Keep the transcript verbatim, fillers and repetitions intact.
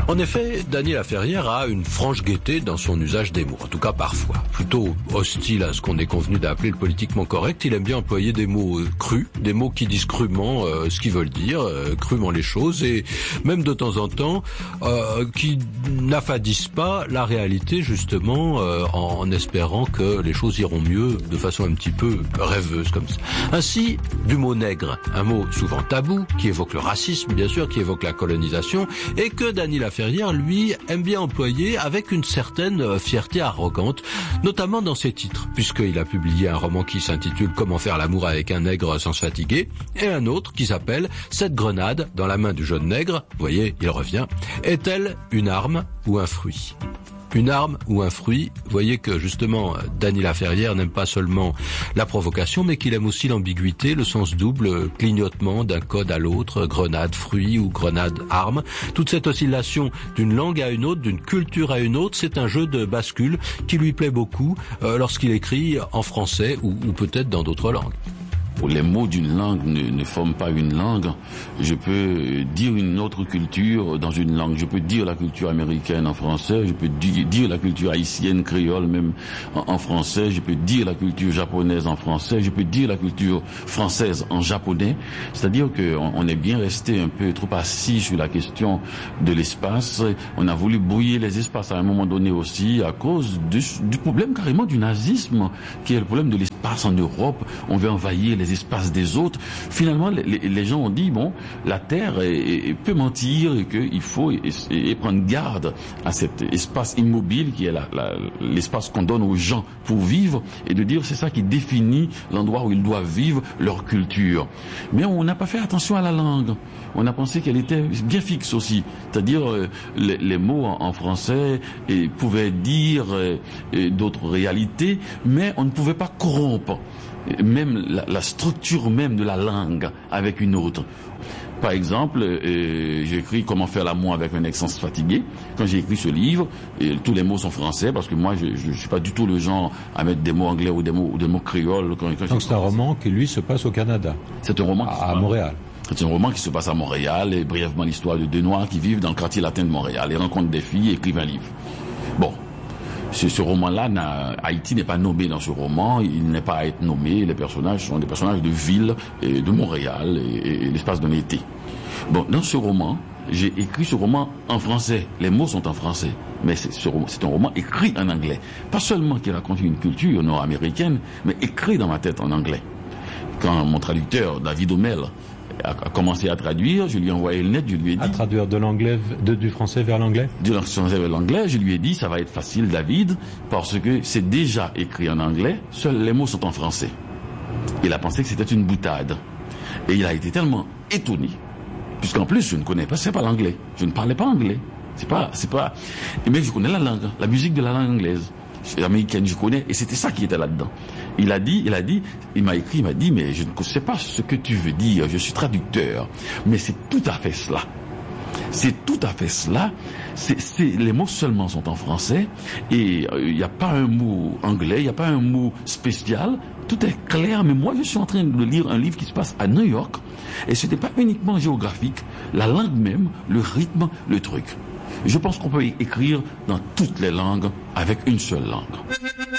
En effet, Dany Laferrière a une franche gaieté dans son usage des mots, en tout cas parfois. Plutôt hostile à ce qu'on est convenu d'appeler le politiquement correct, il aime bien employer des mots euh, crus, des mots qui disent crûment euh, ce qu'ils veulent dire, euh, crûment les choses, et même de temps en temps, euh, qui n'affadissent pas la réalité, justement, euh, en, en espérant que les choses iront mieux de façon un petit peu rêveuse comme ça. Ainsi, du mot nègre, un mot souvent tabou, qui évoque le racisme, bien sûr, qui évoque la colonisation, et que Dany Laferrière, lui, aime bien employer avec une certaine fierté arrogante, notamment dans ses titres, puisqu'il a publié un roman qui s'intitule « Comment faire l'amour avec un nègre sans se fatiguer » et un autre qui s'appelle « Cette grenade dans la main du jeune nègre », vous voyez, il revient, est-elle une arme ou un fruit ? Une arme ou un fruit, vous voyez que justement Dany Laferrière n'aime pas seulement la provocation, mais qu'il aime aussi l'ambiguïté, le sens double, clignotement d'un code à l'autre, grenade, fruit ou grenade, arme. Toute cette oscillation d'une langue à une autre, d'une culture à une autre, c'est un jeu de bascule qui lui plaît beaucoup euh, lorsqu'il écrit en français ou, ou peut-être dans d'autres langues. Les mots d'une langue ne, ne forment pas une langue. Je peux dire une autre culture dans une langue. Je peux dire la culture américaine en français. Je peux di- dire la culture haïtienne, créole même en, en français. Je peux dire la culture japonaise en français. Je peux dire la culture française en japonais. C'est-à-dire qu'on on est bien resté un peu trop assis sur la question de l'espace. On a voulu brouiller les espaces à un moment donné aussi à cause du, du problème carrément du nazisme, qui est le problème de l'espace en Europe. On veut envahir les espaces des autres. Finalement, les, les gens ont dit, bon, la Terre est, est, peut mentir et qu'il faut et, et prendre garde à cet espace immobile qui est la, la, l'espace qu'on donne aux gens pour vivre, et de dire c'est ça qui définit l'endroit où ils doivent vivre leur culture. Mais on n'a pas fait attention à la langue. On a pensé qu'elle était bien fixe aussi. C'est-à-dire, euh, les, les mots en, en français et, pouvaient dire euh, et d'autres réalités, mais on ne pouvait pas corrompre même la, la structure même de la langue avec une autre. Par exemple, euh, j'ai écrit « Comment faire l'amour avec un ex sans se fatiguer ». Quand j'ai écrit ce livre, et tous les mots sont français, parce que moi, je ne suis pas du tout le genre à mettre des mots anglais ou des mots, ou des mots créoles. Quand, quand Donc c'est un roman qui, lui, se passe au Canada. C'est un roman à, à Montréal. C'est un roman qui se passe à Montréal, et brièvement l'histoire de deux Noirs qui vivent dans le quartier latin de Montréal. Ils rencontrent des filles et écrivent un livre. Bon. Ce, ce roman-là, n'a, Haïti n'est pas nommé dans ce roman, il n'est pas à être nommé, les personnages sont des personnages de ville, et de Montréal, et, et l'espace d'un été. Bon, dans ce roman, j'ai écrit ce roman en français, les mots sont en français, mais c'est, ce, c'est un roman écrit en anglais. Pas seulement qui raconte une culture nord-américaine, mais écrit dans ma tête en anglais. Quand mon traducteur, David Omel, a commencé à traduire, je lui ai envoyé le net, je lui ai dit... À traduire de l'anglais, de, du français vers l'anglais? Du français vers l'anglais, je lui ai dit, ça va être facile, David, parce que c'est déjà écrit en anglais, seuls les mots sont en français. Il a pensé que c'était une boutade. Et il a été tellement étonné, puisqu'en plus, je ne connais pas, c'est pas l'anglais. Je ne parlais pas anglais. C'est pas, c'est pas... Mais je connais la langue, la musique de la langue anglaise. Américaine, je connais, et c'était ça qui était là-dedans. Il a dit, il a dit, il m'a écrit, il m'a dit, mais je ne sais pas ce que tu veux dire, je suis traducteur, mais c'est tout à fait cela. C'est tout à fait cela. C'est, c'est, les mots seulement sont en français, et il euh, n'y a pas un mot anglais, il n'y a pas un mot spécial, tout est clair, mais moi je suis en train de lire un livre qui se passe à New York, et ce n'était pas uniquement géographique, la langue même, le rythme, le truc. Je pense qu'on peut écrire dans toutes les langues avec une seule langue.